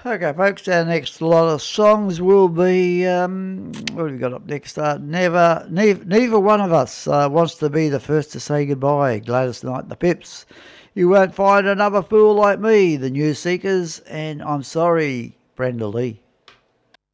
Okay, folks, our next lot of songs will be, what have we got up next? Neither one of us wants to be the first to say goodbye. Gladys Knight and the Pips. You won't find another fool like me, the New Seekers, and I'm sorry, Brenda Lee.